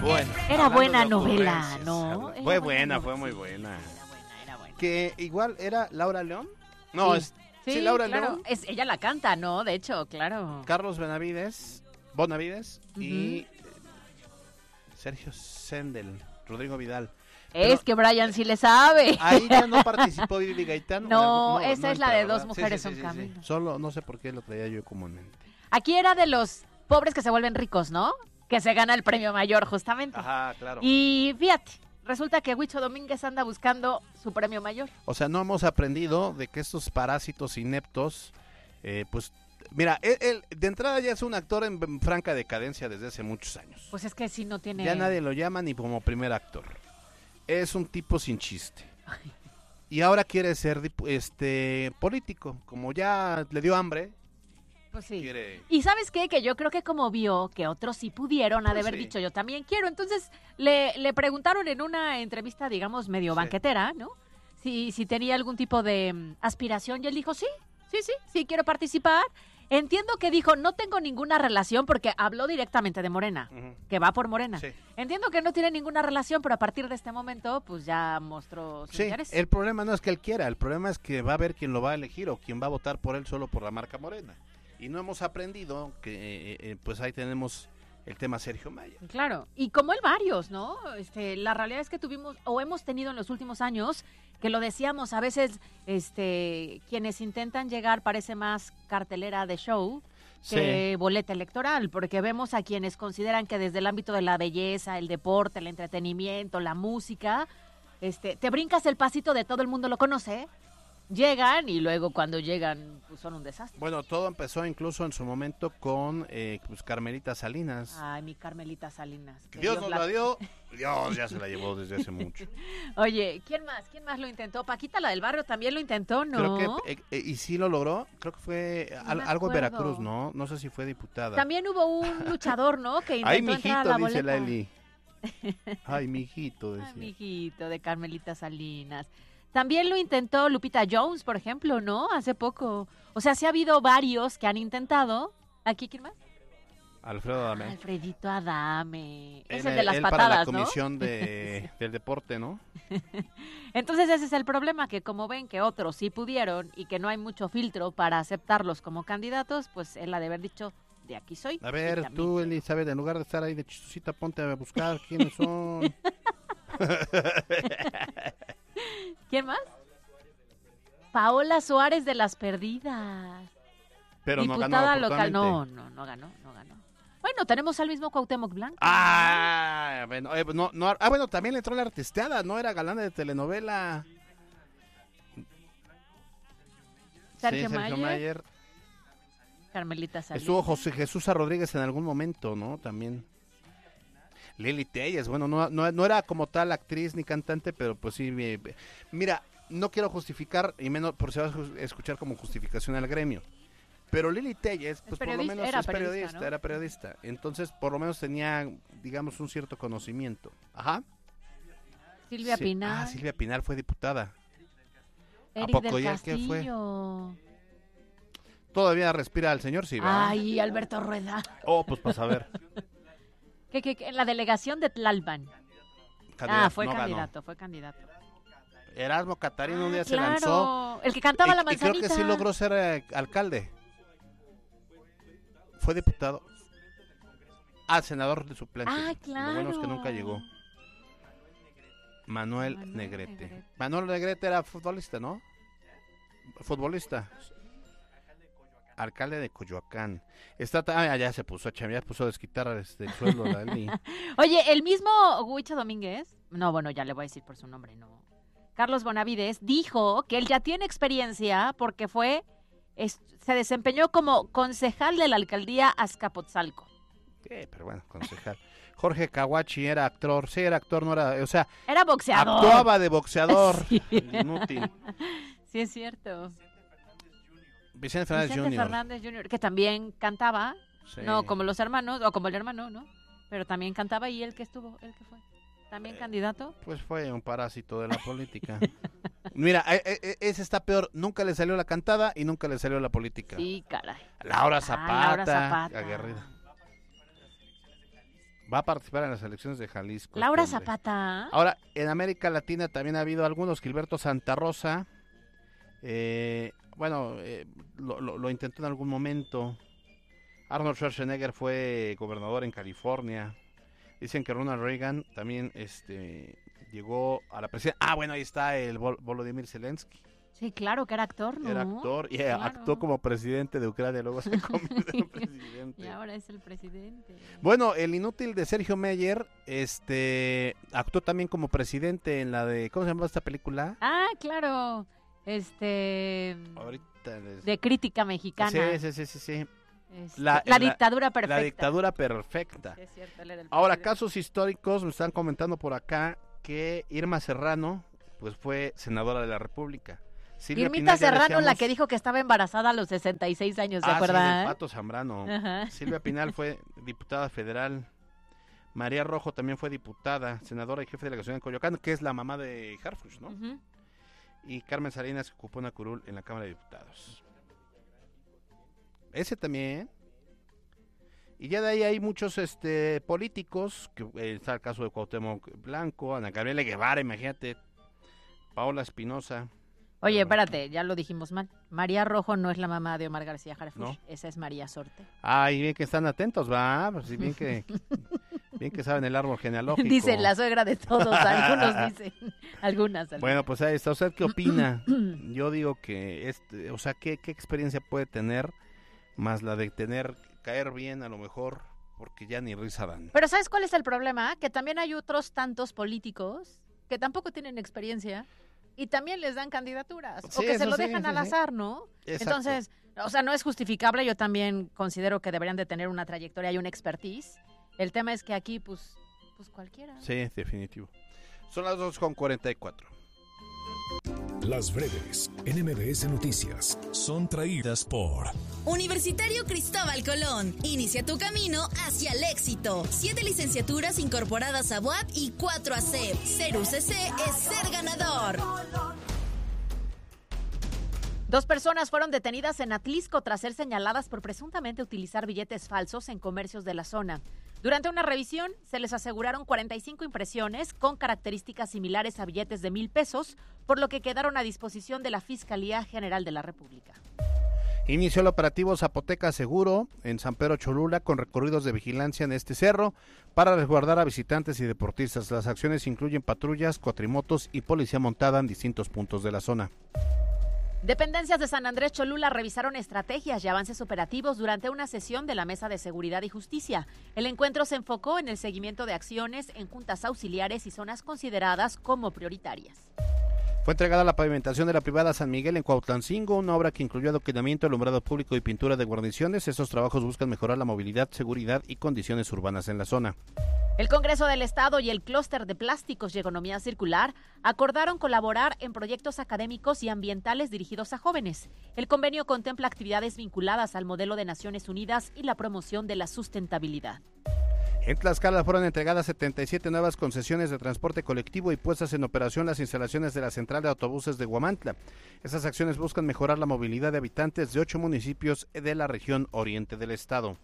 Bueno, Era buena de novela, ocurrencias, ¿no? Fue Era buena, novela. fue muy buena. Era buena. Que igual era Laura León. No, Sí. sí, Laura claro. León, Ella la canta, ¿no? De hecho, claro. Carlos Bonavides y Ujú. Sergio Sendel, Rodrigo Vidal. Es Pero que Brian sí le sabe. ahí ya no participó Vivi Gaitán. No, esa es la entra, de Dos ¿verdad? mujeres Sí, son camino. Solo no sé por qué lo traía yo comúnmente. Aquí era de los pobres que se vuelven ricos, ¿no? Que se gana el premio mayor, justamente. Ajá, claro. Y fíjate, resulta que Huicho Domínguez anda buscando su premio mayor. O sea, no hemos aprendido de que estos parásitos ineptos, pues, mira, él de entrada ya es un actor en franca decadencia desde hace muchos años. Pues es que si no tiene... Ya nadie lo llama ni como primer actor. Es un tipo sin chiste. Y ahora quiere ser político. Como ya le dio hambre, Pues sí. quiere... Y ¿sabes qué? Que yo creo que como vio que otros sí pudieron, ha de Pues haber sí. dicho yo también quiero. Entonces le preguntaron en una entrevista, digamos, medio Sí. banquetera, ¿no? Si tenía algún tipo de aspiración y él dijo, sí, quiero participar. Entiendo que dijo, no tengo ninguna relación porque habló directamente de Morena, Ujú. que va por Morena. Sí. Entiendo que no tiene ninguna relación, pero a partir de este momento, pues ya mostró su Sí, interés. el problema no es que él quiera, el problema es que va a ver quién lo va a elegir o quién va a votar por él solo por la marca Morena. Y no hemos aprendido que, pues ahí tenemos el tema Sergio Mayer. Claro, y como él varios, ¿no? La realidad es que tuvimos o hemos tenido en los últimos años, que lo decíamos, a veces quienes intentan llegar parece más cartelera de show que boleta electoral, porque vemos a quienes consideran que desde el ámbito de la belleza, el deporte, el entretenimiento, la música, te brincas el pasito de todo el mundo lo conoce, llegan y luego cuando llegan pues son un desastre. Bueno, todo empezó incluso en su momento con pues Carmelita Salinas. Ay, mi Carmelita Salinas. que Dios nos la- la dio, Dios ya se la llevó desde hace mucho. Oye, ¿quién más? ¿Quién más lo intentó? Paquita, la del barrio, también lo intentó, ¿no? Creo que, y sí lo logró, creo que fue No me algo en acuerdo. Veracruz, ¿no? No sé si fue diputada. También hubo un luchador, ¿no? Que Ay, intentó entrar a mijito, la dice la boleta. Eli. Ay, mijito, Ay, decía. mijito, de Carmelita Salinas. También lo intentó Lupita Jones, por ejemplo, ¿no? Hace poco. O sea, sí ha habido varios que han intentado. ¿Aquí quién más? Alfredo Adame. Alfredito Adame. Es Él- el de las él patadas, para la ¿no? comisión del deporte, ¿no? Entonces ese es el problema, que como ven que otros sí pudieron y que no hay mucho filtro para aceptarlos como candidatos, pues él ha de haber dicho, de aquí soy. A y ver, también tú, quiero. Elizabeth, en lugar de estar ahí de chistosita, ponte a buscar quiénes son. ¿Quién más? Paola Suárez de Las Perdidas. Pero no Diputada ganó local. oportunamente. No ganó. Bueno, tenemos al mismo Cuauhtémoc Blanco. Ah, bueno, bueno, también le entró la artisteada, ¿no? Era galana de telenovela. Sergio Sí, Sergio Mayer. Mayer. Carmelita Salinas. Estuvo José Jesús Rodríguez en algún momento, ¿no? También. Lili Telles, bueno, no era como tal actriz ni cantante, pero pues sí. Mira, no quiero justificar, y menos por si vas a escuchar como justificación al gremio. Pero Lili Telles, pues por lo periodista, menos era es periodista, periodista, ¿no? era periodista. Entonces, por lo menos tenía, digamos, un cierto conocimiento. Ajá. Silvia Sí. Pinal. Ah, Silvia Pinal fue diputada. Eric poco del ya? ¿Qué fue? Castillo. Todavía respira el señor, sí, ¿verdad? Ay, Alberto Rueda. Oh, pues para saber. Que en la delegación de Tlalpan. Fue no ganó. candidato. Erasmo Catarino un día se Claro, lanzó. el que cantaba la Y creo manzanita. que sí logró ser alcalde. Fue diputado. Senador de suplente. Ah, Lo bueno es que claro. nunca llegó. Manuel Manuel Negrete. Negrete. Manuel Negrete era futbolista, ¿no? Futbolista. Alcalde de Coyoacán. Ya se puso a chambear, puso a desquitar el sueldo a Lali. Oye, el mismo Huicho Domínguez, no, bueno, ya le voy a decir por su nombre, no. Carlos Bonavides dijo que él ya tiene experiencia porque se desempeñó como concejal de la alcaldía Azcapotzalco. Pero bueno, concejal. Jorge Caguachi era actor, sí era actor, no era, o sea, Era boxeador. actuaba de boxeador, Sí. inútil. Sí, es cierto. Vicente Fernández Vicente Jr. Fernández Jr., que también cantaba, Sí. no como los hermanos, o como el hermano, ¿no? Pero también cantaba y él que fue. También candidato. Pues fue un parásito de la política. Mira, ese está peor, nunca le salió la cantada y nunca le salió la política. Sí, caray. Laura Zapata, Laura Zapata. aguerrida. Va a participar en las elecciones de Jalisco. Laura Zapata. Ahora, en América Latina también ha habido algunos. Gilberto Santa Rosa, lo intentó en algún momento. Arnold Schwarzenegger fue gobernador en California. Dicen que Ronald Reagan también llegó a la presidencia. Bueno, ahí está el Volodymyr Zelensky. Sí, claro, que era actor, ¿no? Era actor y claro. Actuó como presidente de Ucrania, luego se convirtió en presidente. Y ahora es el presidente. Bueno, el inútil de Sergio Meyer, actuó también como presidente en la de, ¿cómo se llama esta película? Claro, Ahorita de crítica mexicana. Sí. La dictadura perfecta. La dictadura perfecta. Sí, es cierto, él era el Ahora, presidente. casos históricos, me están comentando por acá que Irma Serrano, pues fue senadora de la República. Irmita Serrano, la que dijo que estaba embarazada a los 66 años, ¿se acuerdan? Sí, del Pato Zambrano. Ajá. Silvia Pinal fue diputada federal. María Rojo también fue diputada, senadora y jefe de delegación en Coyoacán, que es la mamá de Harfuch, ¿no? Uh-huh. Y Carmen Salinas, que ocupó una curul en la Cámara de Diputados. Ese también. Y ya de ahí hay muchos políticos, que está el caso de Cuauhtémoc Blanco, Ana Gabriela Guevara, imagínate, Paola Espinosa. Oye, espérate, ya lo dijimos mal. María Rojo no es la mamá de Omar García Harfuch, ¿No? Esa es María Sorte. Y bien que están atentos, va, pues sí, bien que saben el árbol genealógico. Dicen la suegra de todos, algunos dicen, algunas. Bueno, pues ahí está. ¿Usted qué opina? Yo digo que, ¿qué experiencia puede tener más la de caer bien a lo mejor, porque ya ni risa dan? Pero ¿sabes cuál es el problema? Que también hay otros tantos políticos que tampoco tienen experiencia y también les dan candidaturas, Sí, o que se lo sí, dejan al azar, ¿no? Exacto. Entonces, no es justificable, yo también considero que deberían de tener una trayectoria y una expertise. El tema es que aquí, pues cualquiera. Sí, definitivo. Son las 2:44. Las breves en MBS Noticias son traídas por Universitario Cristóbal Colón. Inicia tu camino hacia el éxito. 7 licenciaturas incorporadas a UAP y 4 a CEP. Ser UCC es ser ganador. 2 personas fueron detenidas en Atlisco tras ser señaladas por presuntamente utilizar billetes falsos en comercios de la zona. Durante una revisión, se les aseguraron 45 impresiones con características similares a billetes de 1,000 pesos, por lo que quedaron a disposición de la Fiscalía General de la República. Inició el operativo Zapoteca Seguro en San Pedro Cholula con recorridos de vigilancia en este cerro para resguardar a visitantes y deportistas. Las acciones incluyen patrullas, cuatrimotos y policía montada en distintos puntos de la zona. Dependencias de San Andrés Cholula revisaron estrategias y avances operativos durante una sesión de la Mesa de Seguridad y Justicia. El encuentro se enfocó en el seguimiento de acciones en juntas auxiliares y zonas consideradas como prioritarias. Fue entregada la pavimentación de la privada San Miguel en Cuautlancingo, una obra que incluyó adoquinamiento, alumbrado público y pintura de guarniciones. Estos trabajos buscan mejorar la movilidad, seguridad y condiciones urbanas en la zona. El Congreso del Estado y el Clúster de Plásticos y Economía Circular acordaron colaborar en proyectos académicos y ambientales dirigidos a jóvenes. El convenio contempla actividades vinculadas al modelo de Naciones Unidas y la promoción de la sustentabilidad. En Tlaxcala fueron entregadas 77 nuevas concesiones de transporte colectivo y puestas en operación las instalaciones de la central de autobuses de Huamantla. Estas acciones buscan mejorar la movilidad de habitantes de 8 municipios de la región oriente del estado.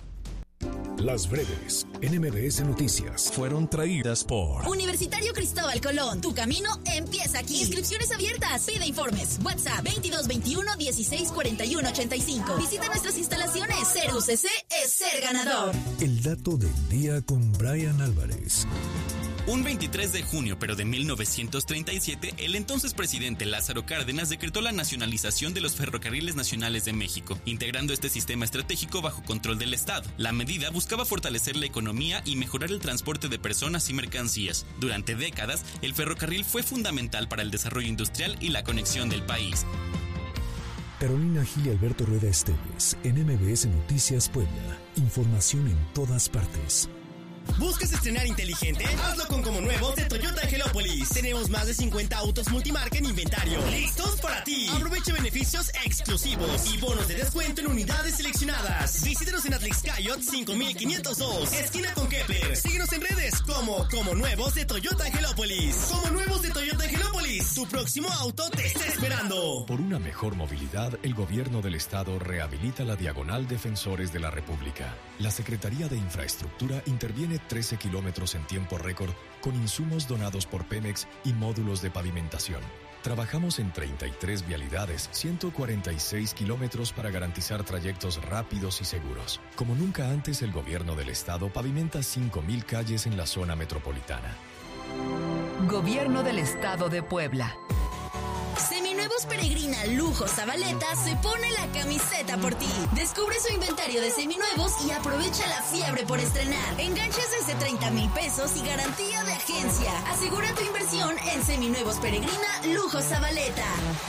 Las breves en MBS Noticias fueron traídas por Universitario Cristóbal Colón. Tu camino empieza aquí. Inscripciones abiertas. Pide informes. WhatsApp 2221 16 41 85. Visita nuestras instalaciones. Ser UCC es ser ganador. El dato del día con Brian Álvarez. Un 23 de junio, pero de 1937, el entonces presidente Lázaro Cárdenas decretó la nacionalización de los ferrocarriles nacionales de México, integrando este sistema estratégico bajo control del Estado. La medida buscaba fortalecer la economía y mejorar el transporte de personas y mercancías. Durante décadas, el ferrocarril fue fundamental para el desarrollo industrial y la conexión del país. Carolina Gil y Alberto Rueda Esteves en MBS Noticias Puebla. Información en todas partes. ¿Buscas estrenar inteligente? Hazlo con Como Nuevo de Toyota Angelópolis. Tenemos más de 50 autos multimarca en inventario. ¡Listos para ti! Aprovecha beneficios exclusivos y bonos de descuento en unidades seleccionadas. Visítanos en Atlixcayot 5502, esquina con Kepler. Síguenos en redes como Como nuevos de Toyota Angelópolis. Como nuevos de Toyota Angelópolis. Tu próximo auto te está esperando. Por una mejor movilidad, el gobierno del estado rehabilita la Diagonal Defensores de la República. La Secretaría de Infraestructura interviene 13 kilómetros en tiempo récord con insumos donados por Pemex y módulos de pavimentación. Trabajamos en 33 vialidades, 146 kilómetros para garantizar trayectos rápidos y seguros. Como nunca antes, el gobierno del estado pavimenta 5,000 calles en la zona metropolitana. Gobierno del Estado de Puebla. Seminuevos Peregrina Lujo Zabaleta se pone la camiseta por ti. Descubre su inventario de seminuevos y aprovecha la fiebre por estrenar. Enganches desde 30,000 pesos y garantía de agencia. Asegura tu inversión en Seminuevos Peregrina Lujo Zabaleta.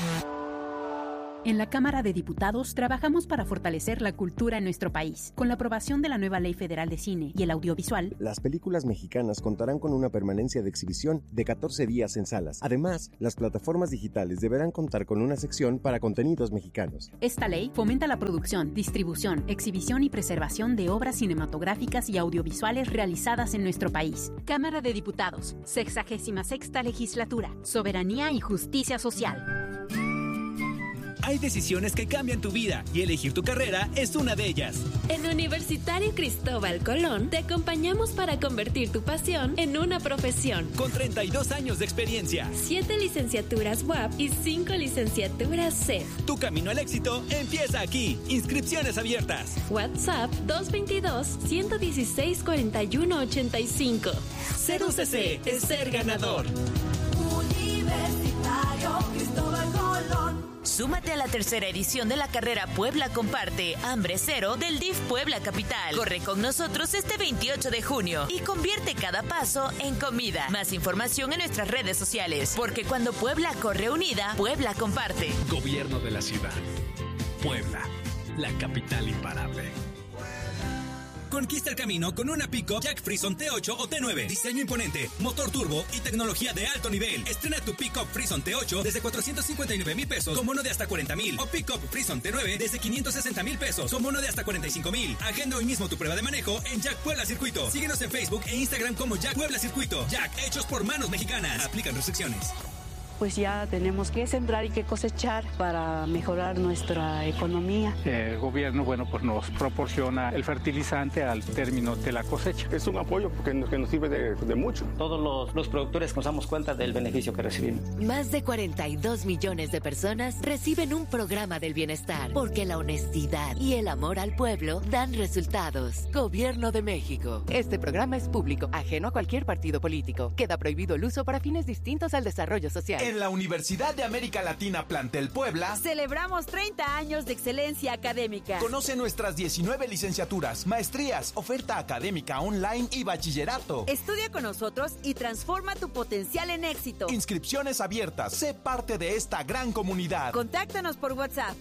En la Cámara de Diputados trabajamos para fortalecer la cultura en nuestro país. Con la aprobación de la nueva Ley Federal de Cine y el Audiovisual, las películas mexicanas contarán con una permanencia de exhibición de 14 días en salas. Además, las plataformas digitales deberán contar con una sección para contenidos mexicanos. Esta ley fomenta la producción, distribución, exhibición y preservación de obras cinematográficas y audiovisuales realizadas en nuestro país. Cámara de Diputados, 66ª Legislatura, Soberanía y Justicia Social. Hay decisiones que cambian tu vida y elegir tu carrera es una de ellas. En Universitario Cristóbal Colón te acompañamos para convertir tu pasión en una profesión. Con 32 años de experiencia, 7 licenciaturas UAP y 5 licenciaturas CEF. Tu camino al éxito empieza aquí. Inscripciones abiertas. WhatsApp 222-116-4185. Ser UCC es ser ganador. Universitario Cristóbal Colón. Súmate a la tercera edición de la carrera Puebla Comparte Hambre Cero del DIF Puebla Capital. Corre con nosotros este 28 de junio y convierte cada paso en comida. Más información en nuestras redes sociales, porque cuando Puebla corre unida, Puebla comparte. Gobierno de la ciudad. Puebla, la capital imparable. Conquista el camino con una pick-up Jack Frison T8 o T9. Diseño imponente, motor turbo y tecnología de alto nivel. Estrena tu pick-up Frison T8 desde 459,000 pesos con bono de hasta 40,000. O pick-up Frison T9 desde 560,000 pesos con bono de hasta 45,000. Agenda hoy mismo tu prueba de manejo en Jack Puebla Circuito. Síguenos en Facebook e Instagram como Jack Puebla Circuito. Jack, hechos por manos mexicanas. Aplican restricciones. Pues ya tenemos que sembrar y que cosechar para mejorar nuestra economía. El gobierno, pues nos proporciona el fertilizante al término de la cosecha. Es un apoyo que nos sirve de mucho. Todos los productores nos damos cuenta del beneficio que recibimos. Más de 42 millones de personas reciben un programa del bienestar, porque la honestidad y el amor al pueblo dan resultados. Gobierno de México. Este programa es público, ajeno a cualquier partido político. Queda prohibido el uso para fines distintos al desarrollo social. En la Universidad de América Latina Plantel Puebla celebramos 30 años de excelencia académica. Conoce nuestras 19 licenciaturas, maestrías, oferta académica online y bachillerato. Estudia con nosotros y transforma tu potencial en éxito. Inscripciones abiertas. Sé parte de esta gran comunidad. Contáctanos por WhatsApp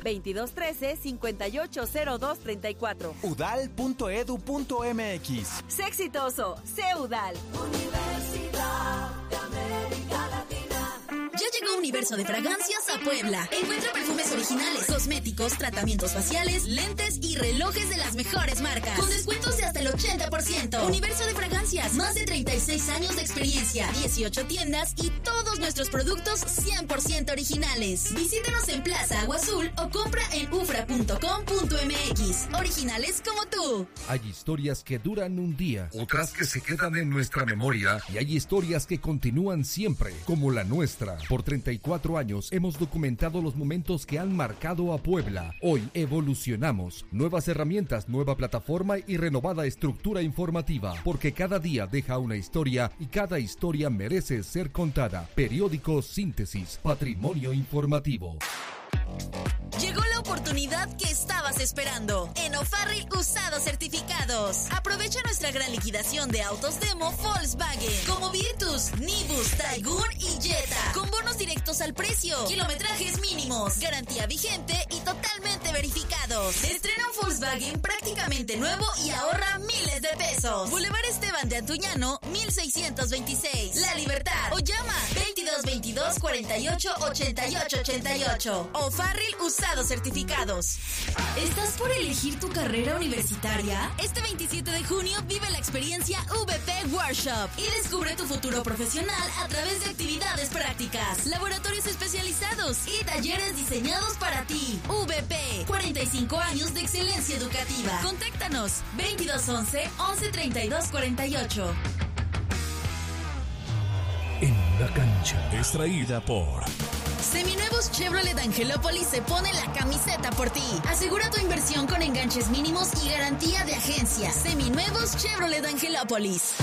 2213-580234. udal.edu.mx. Sé exitoso. Sé UDAL. Universidad de América Latina. Ya llegó Universo de Fragancias a Puebla. Encuentra perfumes originales, cosméticos, tratamientos faciales, lentes y relojes de las mejores marcas, con descuentos de hasta el 80%. Universo de Fragancias, más de 36 años de experiencia, 18 tiendas y todos nuestros productos 100% originales. Visítanos en Plaza Agua Azul o compra en ufra.com.mx. Originales como tú. Hay historias que duran un día, otras que se quedan en nuestra memoria, y hay historias que continúan siempre, como la nuestra. Por 34 años hemos documentado los momentos que han marcado a Puebla. Hoy evolucionamos. Nuevas herramientas, nueva plataforma y renovada estructura informativa. Porque cada día deja una historia y cada historia merece ser contada. Periódico Síntesis, patrimonio informativo. Llegó la oportunidad que estabas esperando. En O'Farrill Usados Certificados. Aprovecha nuestra gran liquidación de autos demo Volkswagen, como Virtus, Nibus, Taigun y Jetta, con bonos directos al precio, kilometrajes mínimos, garantía vigente y totalmente verificados. Estrena un Volkswagen prácticamente nuevo y ahorra miles de pesos. Boulevard Esteban de Antuñano, 1626. La Libertad. O llama 2222-488888. O'Farrill Usados Certificados. ¿Estás por elegir tu carrera universitaria? Este 27 de junio vive la experiencia VP Workshop y descubre tu futuro profesional a través de actividades prácticas, laboratorios especializados y talleres diseñados para ti. VP, 45 años de excelencia educativa. Contáctanos 2211 1132 48. En la cancha. Extraída por Seminuevos Chevrolet Angelópolis se pone la camiseta por ti. Asegura tu inversión con enganches mínimos y garantía de agencia. Seminuevos Chevrolet Angelópolis.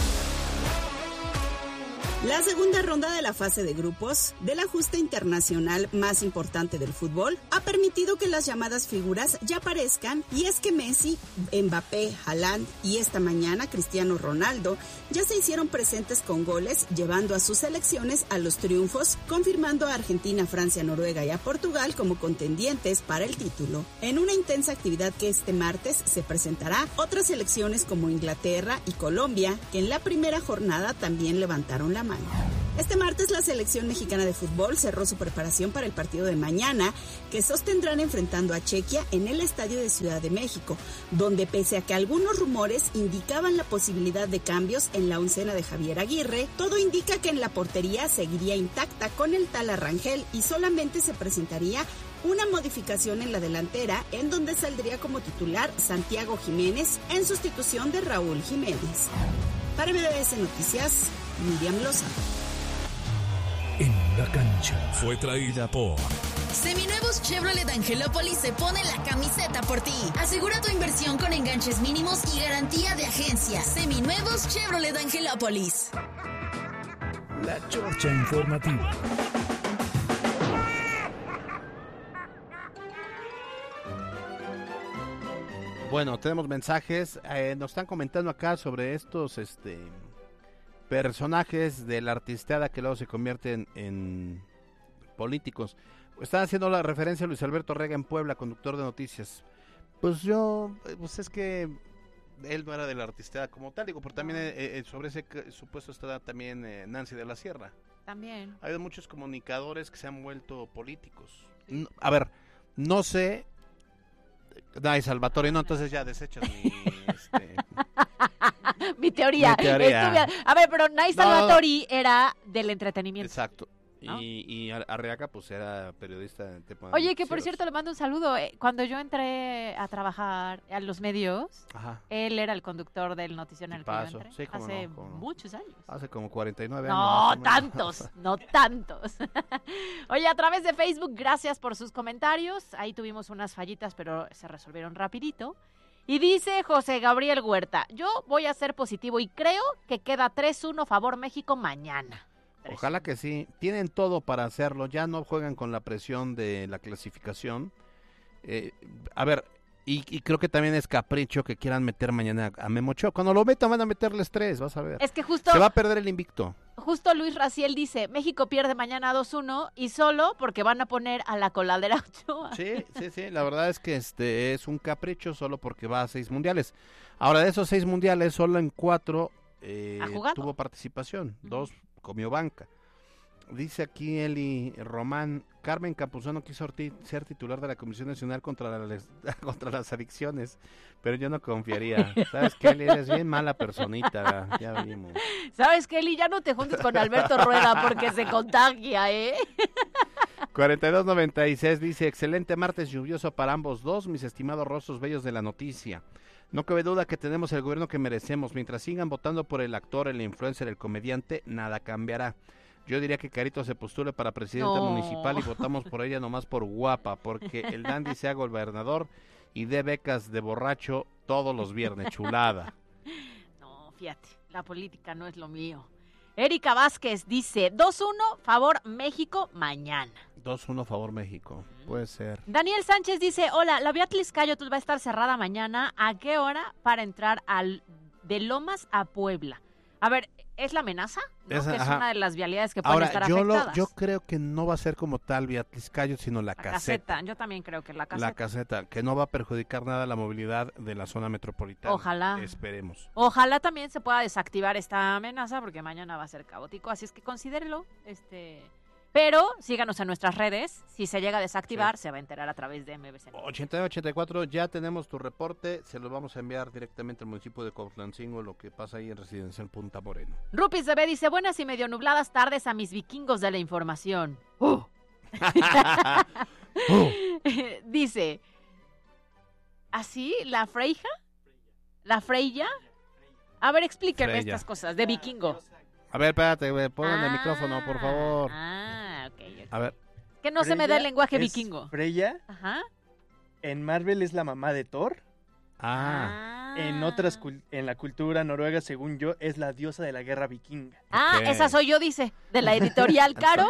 La segunda ronda de la fase de grupos de la justa internacional más importante del fútbol ha permitido que las llamadas figuras ya aparezcan, y es que Messi, Mbappé, Haaland y esta mañana Cristiano Ronaldo ya se hicieron presentes con goles, llevando a sus selecciones a los triunfos, confirmando a Argentina, Francia, Noruega y a Portugal como contendientes para el título. En una intensa actividad que este martes se presentará otras selecciones como Inglaterra y Colombia, que en la primera jornada también levantaron la mano. Este martes la selección mexicana de fútbol cerró su preparación para el partido de mañana, que sostendrán enfrentando a Chequia en el Estadio de Ciudad de México, donde pese a que algunos rumores indicaban la posibilidad de cambios en la oncena de Javier Aguirre, todo indica que en la portería seguiría intacta con el tal Rangel y solamente se presentaría una modificación en la delantera, en donde saldría como titular Santiago Jiménez en sustitución de Raúl Jiménez. Para MBS Noticias, Miriam Lozano. En la cancha. Fue traída por Seminuevos Chevrolet Angelópolis se pone la camiseta por ti. Asegura tu inversión con enganches mínimos y garantía de agencia. Seminuevos Chevrolet Angelópolis. La Chorcha Informativa. Bueno, tenemos mensajes. Nos están comentando acá sobre estos personajes de la artisteada que luego se convierten en políticos. Están haciendo la referencia a Luis Alberto Rega en Puebla, conductor de noticias. Pues es que él no era de la artisteada como tal, digo, pero también sobre ese supuesto está también Nancy de la Sierra. También. Hay muchos comunicadores que se han vuelto políticos. A ver, no sé. Ay, Salvatore, no, entonces ya desechas mi teoría. A ver, pero Nay Salvatori era del entretenimiento. Exacto. ¿No? Y Arriaga pues era periodista en tema. Oye, que por cierto le mando un saludo. Cuando yo entré a trabajar a los medios, él era el conductor del noticiero en el que yo entré. Sí, hace muchos años. Hace como 49 años. No tantos. Oye, a través de Facebook, gracias por sus comentarios. Ahí tuvimos unas fallitas, pero se resolvieron rapidito. Y dice José Gabriel Huerta, yo voy a ser positivo y creo que queda 3-1 favor México mañana. Ojalá que sí, tienen todo para hacerlo, ya no juegan con la presión de la clasificación. A ver, y creo que también es capricho que quieran meter mañana a Memo Ochoa. Cuando lo metan van a meterles 3, vas a ver. Es que justo... Se va a perder el invicto. Justo Luis Raciel dice, México pierde mañana 2-1 y solo porque van a poner a la coladera Ochoa. Sí, la verdad es que es un capricho solo porque va a 6 mundiales. Ahora, de esos 6 mundiales, solo en 4 tuvo participación, 2 comió banca. Dice aquí Eli Román, Carmen Campuzano quiso ser titular de la Comisión Nacional contra las adicciones, pero yo no confiaría. ¿Sabes qué, Eli? Eres bien mala personita, ya vimos. ¿Sabes qué, Eli? Ya no te juntes con Alberto Rueda porque se contagia, ¿eh? 4296 dice, excelente martes lluvioso para ambos dos, mis estimados rostros bellos de la noticia. No cabe duda que tenemos el gobierno que merecemos. Mientras sigan votando por el actor, el influencer, el comediante, nada cambiará. Yo diría que Carito se postule para presidenta municipal y votamos por ella nomás por guapa, porque el dandy sea gobernador y dé becas de borracho todos los viernes, chulada. No, fíjate, la política no es lo mío. Erika Vázquez dice, 2-1, favor México mañana. 2-1 favor México, puede ser. Daniel Sánchez dice, hola, la vía Tliscayotl va a estar cerrada mañana. ¿A qué hora para entrar de Lomas a Puebla? A ver, ¿es la amenaza? ¿No? Que es una de las vialidades que pueden estar afectadas. Yo creo que no va a ser como tal vía Tliscayotl, sino la caseta. Yo también creo que la caseta. La caseta, que no va a perjudicar nada la movilidad de la zona metropolitana. Ojalá. Esperemos. Ojalá también se pueda desactivar esta amenaza, porque mañana va a ser caótico, así es que considérelo, Pero síganos en nuestras redes. Si se llega a desactivar, se va a enterar a través de MBC. 89-84, ya tenemos tu reporte. Se los vamos a enviar directamente al municipio de Cuautlancingo, lo que pasa ahí en Residencial Punta Moreno. Rupis Bebé dice, buenas y medio nubladas tardes a mis vikingos de la información. Dice, ¿así? ¿La Freija? ¿La Freya? A ver, explíqueme Freya. estas cosas de vikingo. A ver, espérate, ponle el micrófono, por favor. Ok. A ver. Que no se me da el lenguaje vikingo. Freya. Ajá. En Marvel es la mamá de Thor. En la cultura noruega, según yo, es la diosa de la guerra vikinga. Esa soy yo, dice, de la editorial Caro.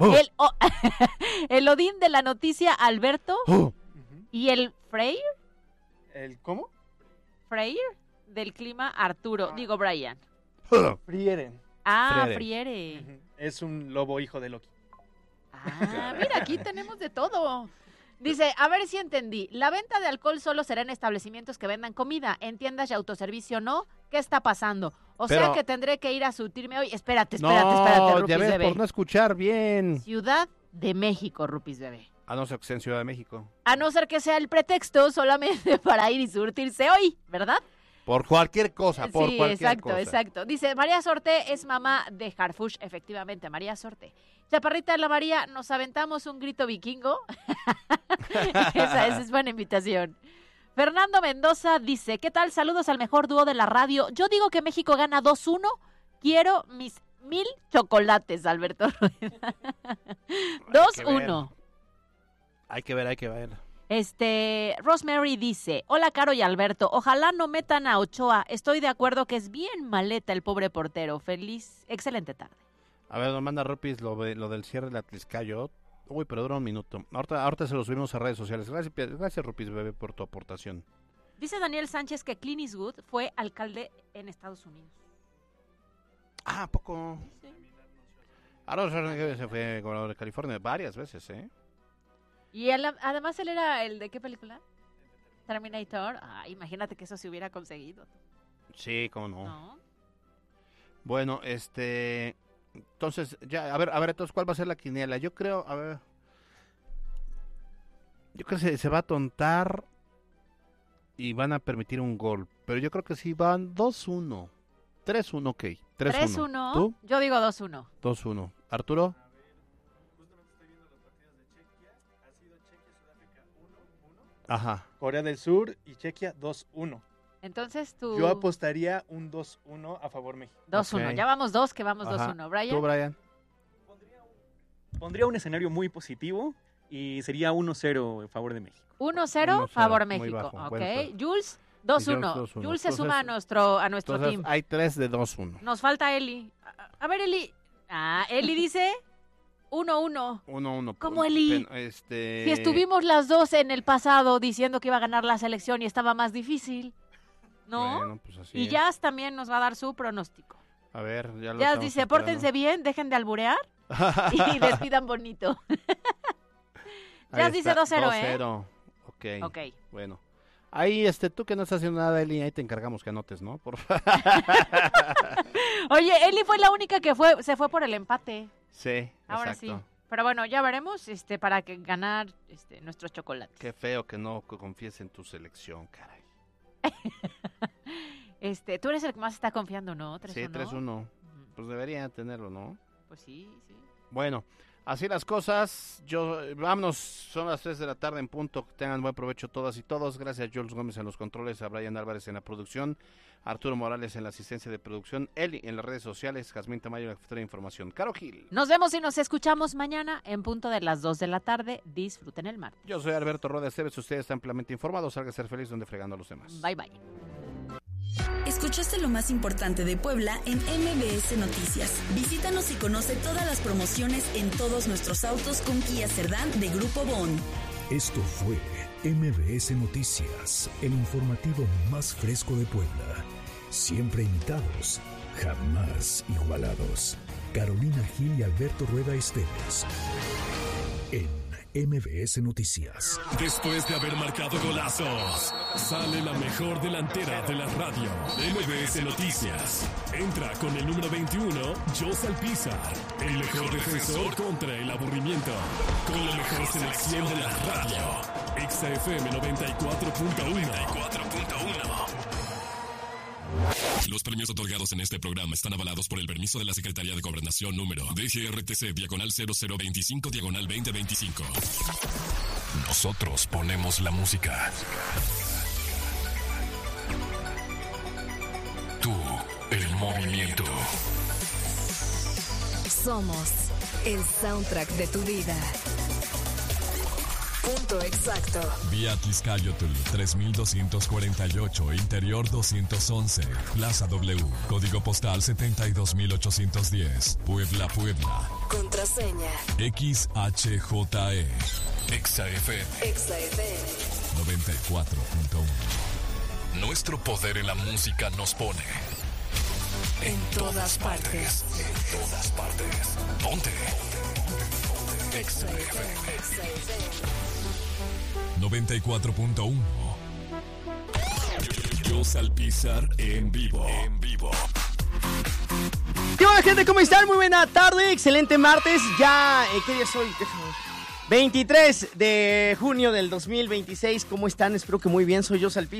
El Odín de la noticia Alberto. Y el Freyr. ¿El cómo? Freyr del clima Arturo, digo Brian. Frieren. Friere. Es un lobo hijo de Loki. Mira, aquí tenemos de todo. Dice, a ver si entendí. La venta de alcohol solo será en establecimientos que vendan comida. En tiendas y autoservicio no. ¿Qué está pasando? Sea que tendré que ir a surtirme hoy. Espérate, Rupis ya ves, Bebé. por no escuchar bien. Ciudad de México, Rupis Bebé. A no ser que sea en Ciudad de México. A no ser que sea el pretexto solamente para ir y surtirse hoy, ¿verdad? Por cualquier cosa, Exacto. Dice, María Sorte es mamá de Harfush, efectivamente, María Sorte. Chaparrita de la María, nos aventamos un grito vikingo. Esa es buena invitación. Fernando Mendoza dice, ¿qué tal? Saludos al mejor dúo de la radio. Yo digo que México gana 2-1. Quiero mis 1000 chocolates, Alberto Rueda. 2-1. Hay que ver. Rosemary dice, hola Caro y Alberto, ojalá no metan a Ochoa, estoy de acuerdo que es bien maleta el pobre portero, excelente tarde. A ver, nos manda Rupis lo del cierre del Atliscayo. Uy, pero dura un minuto. Ahorita se lo subimos a redes sociales. Gracias Rupis Bebé por tu aportación. Dice Daniel Sánchez que Clint Eastwood fue alcalde en Estados Unidos. ¿A poco? Sí. Arnold Schwarzenegger se fue gobernador de California varias veces, ¿eh? Y además él era el de ¿qué película? Terminator. Imagínate que eso se hubiera conseguido. Sí, cómo no. Bueno, entonces, ya, a ver, entonces, ¿cuál va a ser la quiniela? Yo creo que se va a tontar y van a permitir un gol, pero yo creo que sí van 2-1. 3-1, ok. 3-1. ¿Tú? Yo digo 2-1. 2-1. ¿Arturo? Ajá. Corea del Sur y Chequia 2-1. Entonces tú... Yo apostaría un 2-1 a favor México. 2-1. Okay. Ya vamos 2, que vamos 2-1. ¿Brian? ¿Tú, Brian? Pondría un escenario muy positivo y sería 1-0 en favor de México. 1-0 favor México. Bajo, ok. Jules, 2-1. Jules se suma a nuestro team. Hay 3 de 2-1. Nos falta Eli. A ver, Eli. Eli dice... 1-1. 1-1. ¿Cómo, Eli? Si estuvimos las dos en el pasado diciendo que iba a ganar la selección y estaba más difícil, ¿no? Bueno, pues así y Jazz también nos va a dar su pronóstico. A ver, ya lo Jazz dice, pórtense bien, dejen de alburear y despidan bonito. Jazz dice 2-0, 2-0. Ok. Bueno. Ahí, tú que no estás haciendo nada, Eli, ahí te encargamos que anotes, ¿no? Por favor. Oye, Eli fue la única que se fue por el empate. Sí, ahora exacto. Sí. Pero bueno, ya veremos para que ganar nuestros chocolates. Qué feo que no confíes en tu selección, caray. Tú eres el que más está confiando, ¿no? 3-1. Sí, 3-1. Pues debería tenerlo, ¿no? Pues sí. Bueno, así las cosas. Vámonos, son las 3 de la tarde en punto. Tengan buen provecho todas y todos. Gracias a Jules Gómez en los controles, a Brian Álvarez en la producción, Arturo Morales en la asistencia de producción, Eli en las redes sociales, Jazmín Tamayo en la jefatura de información. Caro Gil. Nos vemos y nos escuchamos mañana en punto de las 2 de la tarde. Disfruten el martes. Yo soy Alberto Rueda Esteves. Ustedes están ampliamente informados. Salga a ser feliz donde fregando a los demás. Bye, bye. Escuchaste lo más importante de Puebla en MBS Noticias. Visítanos y conoce todas las promociones en todos nuestros autos con Kia Cerdán de Grupo Bon. Esto fue MBS Noticias, el informativo más fresco de Puebla. Siempre imitados, jamás igualados. Carolina Gil y Alberto Rueda Esteves. En MBS Noticias. Después de haber marcado golazos, sale la mejor delantera de la radio. MBS Noticias. Entra con el número 21, José Alpizar. El mejor defensor contra el aburrimiento. Con la mejor selección de la radio. XFM 94.1. Los premios otorgados en este programa están avalados por el permiso de la Secretaría de Gobernación número DGRTC/0025/2025. Nosotros ponemos la música. Tú, el movimiento. Somos el soundtrack de tu vida. Punto exacto. Vía Tizcayotl 3248, Interior 211, Plaza W, Código Postal 72810, Puebla, Puebla. Contraseña XHJE. XFM 94.1. Nuestro poder en la música nos pone en todas partes. En todas partes. Ponte. XFM 94.1. José Alpizar en vivo. ¿Qué onda, gente? ¿Cómo están? Muy buena tarde, excelente martes. Ya, ¿qué día es hoy? 23 de junio del 2026. ¿Cómo están? Espero que muy bien. Soy José Alpizar.